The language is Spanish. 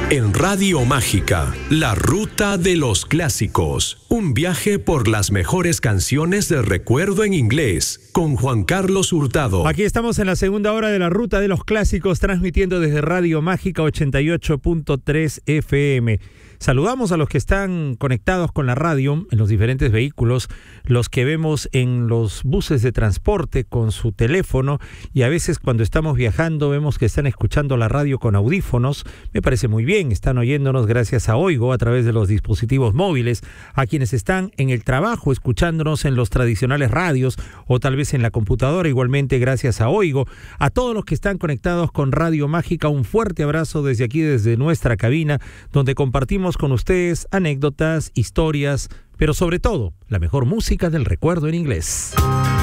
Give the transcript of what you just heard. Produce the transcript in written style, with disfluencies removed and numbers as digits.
En Radio Mágica, la ruta de los clásicos. Un viaje por las mejores canciones de recuerdo en inglés, con Juan Carlos Hurtado. Aquí estamos en la segunda hora de la ruta de los clásicos, transmitiendo desde Radio Mágica 88.3 FM. Saludamos a los que están conectados con la radio en los diferentes vehículos, los que vemos en los buses de transporte con su teléfono, y a veces cuando estamos viajando vemos que están escuchando la radio con audífonos. Me parece muy bien, están oyéndonos gracias a Oigo a través de los dispositivos móviles, a quienes están en el trabajo escuchándonos en los tradicionales radios o tal vez en la computadora, igualmente gracias a Oigo. A todos los que están conectados con Radio Mágica, un fuerte abrazo desde aquí, desde nuestra cabina, donde compartimos con ustedes anécdotas, historias, pero sobre todo, la mejor música del recuerdo en inglés.